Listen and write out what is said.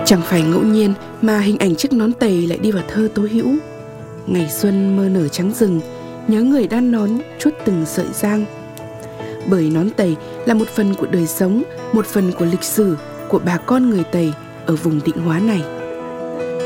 Chẳng phải ngẫu nhiên mà hình ảnh chiếc nón tày lại đi vào thơ Tố Hữu. Ngày xuân mơ nở trắng rừng, nhớ người đan nón chuốt từng sợi giang. Bởi nón tày là một phần của đời sống, một phần của lịch sử của bà con người Tày ở vùng Định Hóa này.